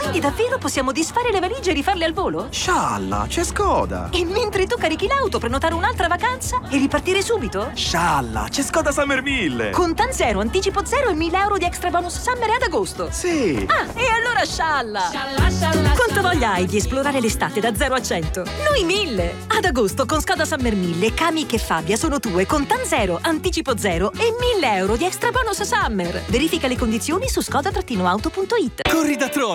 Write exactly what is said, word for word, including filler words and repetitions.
Quindi davvero possiamo disfare le valigie e rifarle al volo? Scialla, c'è Skoda! E mentre tu carichi l'auto, prenotare un'altra vacanza e ripartire subito? Scialla, c'è Skoda Summer mille! Con Tan Zero, anticipo zero e mille euro di extra bonus summer ad agosto. Sì! Ah, e allora scialla! Scialla, scialla! Quanta voglia hai di esplorare l'estate da zero a cento? Noi mille! Ad agosto con Skoda Summer mille, Kamiq e Fabia sono tue con Tan Zero, anticipo zero e mille euro di extra bonus summer. Verifica le condizioni su skoda auto punto it. Corri da Tron!